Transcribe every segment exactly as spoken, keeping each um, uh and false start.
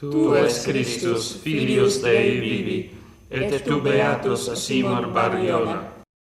Tu es Christus, Filius Dei vivi, et tu beatus Simon Bar-Jona.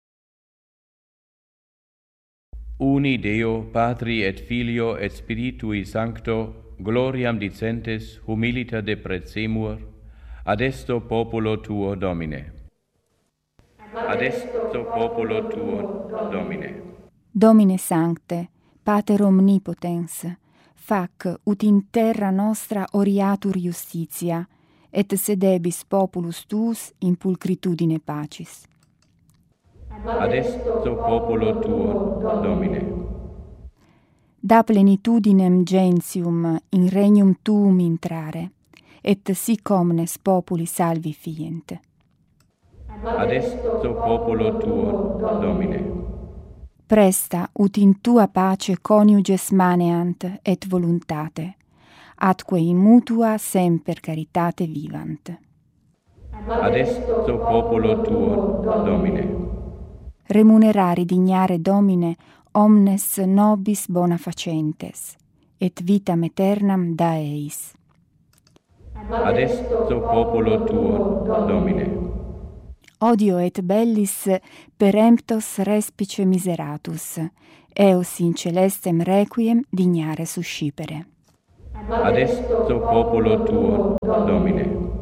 Uni Deo, Patri et Filio et Spiritui Sancto, gloriam dicentes humilita deprecemur, ad esto populo tuo Domine. Ad esto populo tuo Domine. Domine Sancte, Pater Omnipotens, fac ut in terra nostra oriatur justitia, et sedebis populus tuus in pulcritudine pacis. Ad esto populo tuo Domine. Da plenitudinem gentium in regnum tuum intrare, et sic omnes populi salvi fient. Ad esto populo tuo Domine. Presta ut in tua pace coniuges maneant et voluntate, atque in mutua semper caritate vivant. Ad esto populo tuo Domine. Remunerari dignare Domine omnes nobis bona facentes, et vitam aeternam da eis. Ad esto populo tuo Domine. Odio et bellis peremptos respice miseratus, eos in celestem requiem dignare suscipere. Ad esto populo tuo Domine.